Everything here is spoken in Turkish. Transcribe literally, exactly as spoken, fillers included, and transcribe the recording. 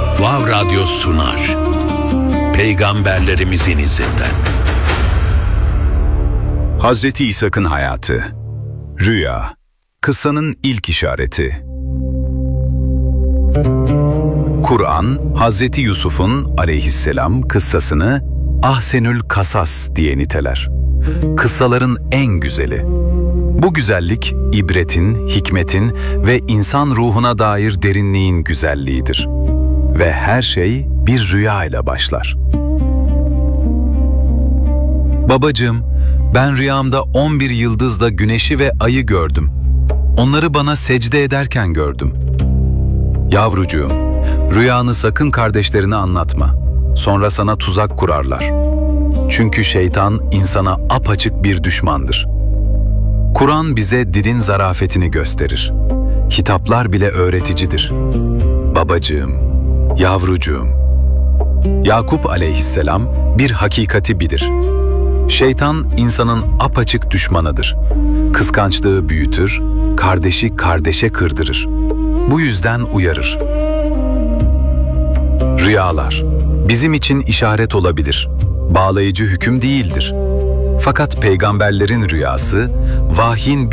Vav Radyo sunar. Peygamberlerimizin izinden. Hazreti İshak'ın hayatı. Rüya. Kıssanın ilk işareti. Kur'an, Hazreti Yusuf'un aleyhisselam kıssasını Ahsenül Kasas diye niteler. Kıssaların en güzeli. Bu güzellik, ibretin, hikmetin ve insan ruhuna dair derinliğin güzelliğidir. Ve her şey bir rüya ile başlar. Babacığım, ben rüyamda on bir yıldızla güneşi ve ayı gördüm. Onları bana secde ederken gördüm. Yavrucuğum, rüyanı sakın kardeşlerine anlatma. Sonra sana tuzak kurarlar. Çünkü şeytan insana apaçık bir düşmandır. Kur'an bize dilin zarafetini gösterir. Hitaplar bile öğreticidir. Babacığım, yavrucuğum. Yakup aleyhisselam bir hakikati bilir. Şeytan insanın apaçık düşmanıdır. Kıskançlığı büyütür, kardeşi kardeşe kırdırır. Bu yüzden uyarır. Rüyalar bizim için işaret olabilir. Bağlayıcı hüküm değildir. Fakat peygamberlerin rüyası, vahyin